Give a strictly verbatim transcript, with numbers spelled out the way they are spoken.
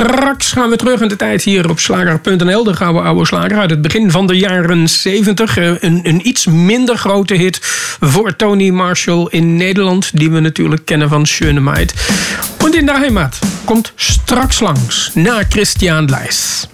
Straks gaan we terug in de tijd hier op slager punt n l. De gouden oude slager uit het begin van de jaren zeventig. Een, een iets minder grote hit voor Tony Marshall in Nederland. Die we natuurlijk kennen van Schöne Maid. En in de Heimat komt straks langs na Christian Leijs.